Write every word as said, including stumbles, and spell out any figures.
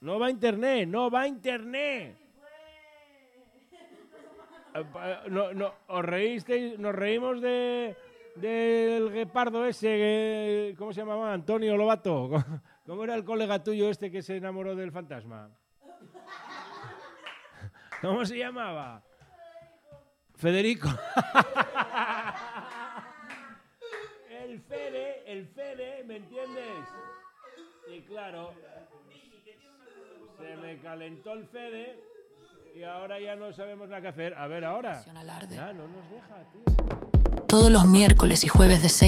No va a internet, no va a internet. No, no, os reísteis, nos reímos de del guepardo ese, ¿cómo se llamaba? Antonio Lobato. ¿Cómo era el colega tuyo este que se enamoró del fantasma? ¿Cómo se llamaba? Federico. El Fede, el Fede, ¿me entiendes? Y claro, se me calentó el Fede y ahora ya no sabemos nada que hacer. A ver, ahora. Ya no nos deja, tío. Todos los miércoles y jueves de seis